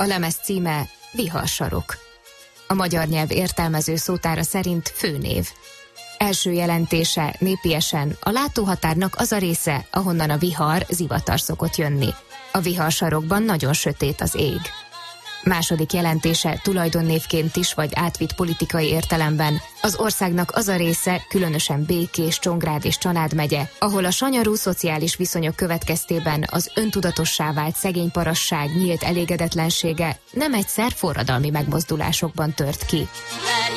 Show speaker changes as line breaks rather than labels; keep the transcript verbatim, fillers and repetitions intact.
A lemez címe Viharsarok. A magyar nyelv értelmező szótára szerint főnév. Első jelentése népiesen a látóhatárnak az a része, ahonnan a vihar, zivatar szokott jönni. A viharsarokban nagyon sötét az ég. Második jelentése tulajdonnévként is vagy átvitt politikai értelemben az országnak az a része, különösen Békés, Csongrád és Csanád megye, ahol a sanyarú szociális viszonyok következtében az öntudatossá vált szegény parasság nyílt elégedetlensége nem egyszer forradalmi megmozdulásokban tört ki.